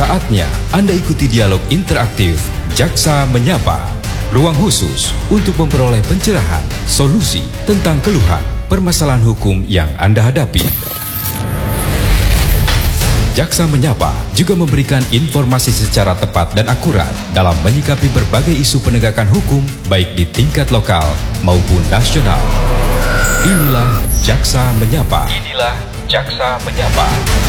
Saatnya Anda ikuti dialog interaktif Jaksa Menyapa. Ruang khusus untuk memperoleh pencerahan, solusi tentang keluhan, permasalahan hukum yang Anda hadapi. Jaksa Menyapa juga memberikan informasi secara tepat dan akurat dalam menyikapi berbagai isu penegakan hukum baik di tingkat lokal maupun nasional. Inilah Jaksa Menyapa. Inilah Jaksa Menyapa.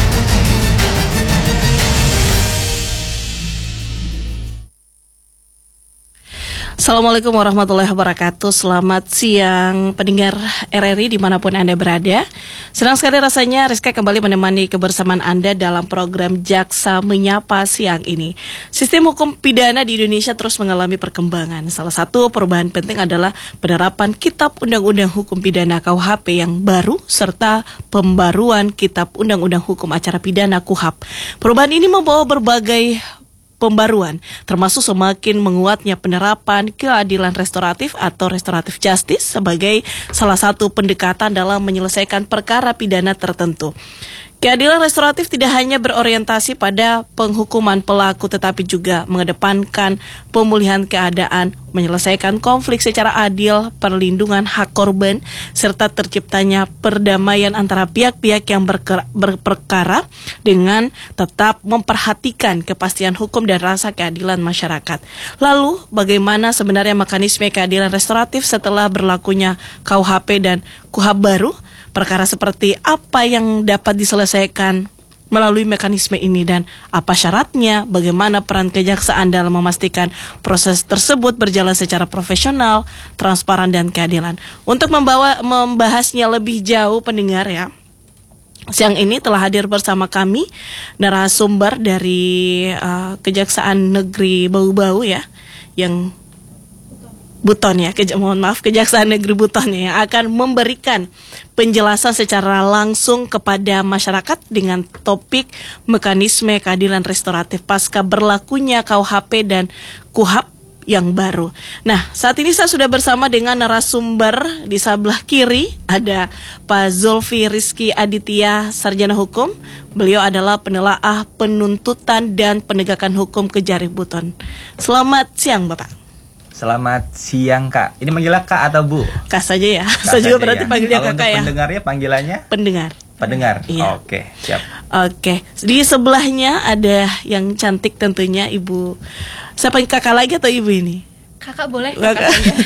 Assalamualaikum warahmatullahi wabarakatuh. Selamat siang pendengar RRI dimanapun Anda berada. Senang sekali rasanya Rizka kembali menemani kebersamaan Anda dalam program Jaksa Menyapa siang ini. Sistem hukum pidana di Indonesia terus mengalami perkembangan. Salah satu perubahan penting adalah penerapan Kitab Undang-Undang Hukum Pidana KUHP yang baru serta pembaruan Kitab Undang-Undang Hukum Acara Pidana KUHAP. Perubahan ini membawa berbagai pembaruan, termasuk semakin menguatnya penerapan keadilan restoratif atau restoratif justice sebagai salah satu pendekatan dalam menyelesaikan perkara pidana tertentu. Keadilan restoratif tidak hanya berorientasi pada penghukuman pelaku tetapi juga mengedepankan pemulihan keadaan, menyelesaikan konflik secara adil, perlindungan hak korban, serta terciptanya perdamaian antara pihak-pihak yang berperkara dengan tetap memperhatikan kepastian hukum dan rasa keadilan masyarakat. Lalu, bagaimana sebenarnya mekanisme keadilan restoratif setelah berlakunya KUHP dan KUHAP baru? Perkara seperti apa yang dapat diselesaikan melalui mekanisme ini dan apa syaratnya, bagaimana peran kejaksaan dalam memastikan proses tersebut berjalan secara profesional, transparan, dan keadilan. Untuk membahasnya lebih jauh pendengar ya, siang ini telah hadir bersama kami narasumber dari Kejaksaan Negeri Bau-Bau ya, yang Buton ya, Kejaksaan Negeri Buton ya, yang akan memberikan penjelasan secara langsung kepada masyarakat dengan topik mekanisme keadilan restoratif pasca berlakunya KUHP dan KUHAP yang baru. Nah, saat ini saya sudah bersama dengan narasumber. Di sebelah kiri ada Pak Zulfi Rizky Aditya, Sarjana Hukum. Beliau adalah penelaah penuntutan dan penegakan hukum Kejari Buton. Selamat siang Bapak. Selamat siang Kak. Ini manggilnya Kak atau Bu? Kak saja ya. Saya juga berarti ya. panggilnya Kalau Kakak ya. Pendengarnya panggilannya? Pendengar. Iya. Oke, siap. Oke. Di sebelahnya ada yang cantik tentunya Ibu. Siapa Kakak lagi atau Ibu ini? Kakak boleh, Kakak saja.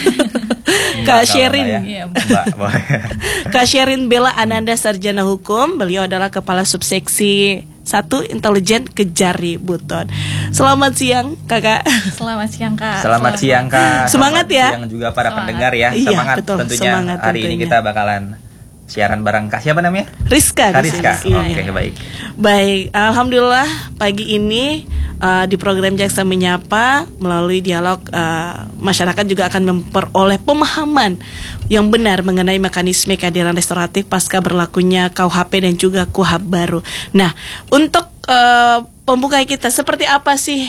Kak Sherin. Ya. Mbak, boleh. Kak Sherin Bella Ananda, Sarjana Hukum. Beliau adalah Kepala Subseksi 1 Intelijen Kejari Buton. Selamat siang Kakak. Selamat siang Kak. Selamat siang Kak. Semangat ya. Siang juga para pendengar ya. Iya, Semangat betul, tentunya. semangat Hari ini kita bakalan siaran bareng Kak. Siapa namanya? Rizka. Rizka. Oke, baik. Baik, alhamdulillah pagi ini di program Jaksa Menyapa melalui dialog masyarakat juga akan memperoleh pemahaman yang benar mengenai mekanisme keadilan restoratif pasca berlakunya KUHP dan juga KUHAP baru. Nah, untuk pembuka kita seperti apa sih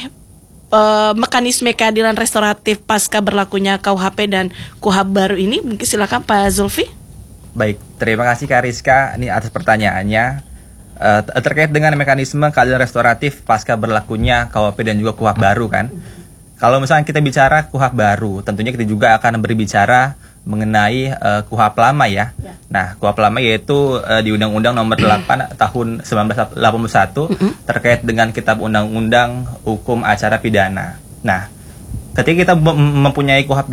mekanisme keadilan restoratif pasca berlakunya KUHP dan KUHAP baru ini? Mungkin silakan Pak Zulfi. Baik, terima kasih Kak Rizka ini atas pertanyaannya. Terkait dengan mekanisme keadilan restoratif pasca berlakunya KUHP dan juga KUHAP baru kan. Kalau misalnya kita bicara KUHAP baru, tentunya kita juga akan berbicara mengenai KUHAP lama ya. Nah, KUHAP lama yaitu di Undang-Undang Nomor 8 Tahun 1981 terkait dengan Kitab Undang-Undang Hukum Acara Pidana. Nah, ketika kita mempunyai KUHAP